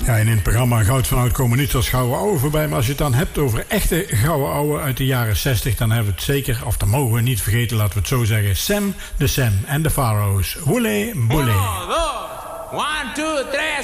Ja, en in het programma Goud van Oud komen niet als gouden ouwe voorbij. Maar als je het dan hebt over echte gouden ouwe uit de jaren 60... dan hebben we het zeker, of dan mogen we niet vergeten, laten we het zo zeggen. Sam en de Pharaohs. Woele, boele. 1, 2, 3,